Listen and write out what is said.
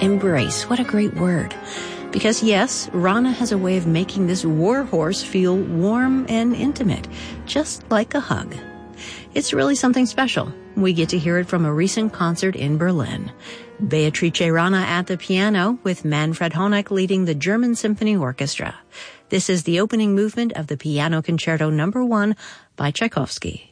Embrace, what a great word. Because yes, Rana has a way of making this warhorse feel warm and intimate, just like a hug. It's really something special. We get to hear it from a recent concert in Berlin. Beatrice Rana at the piano with Manfred Honeck leading the German Symphony Orchestra. This is the opening movement of the Piano Concerto No. 1 by Tchaikovsky.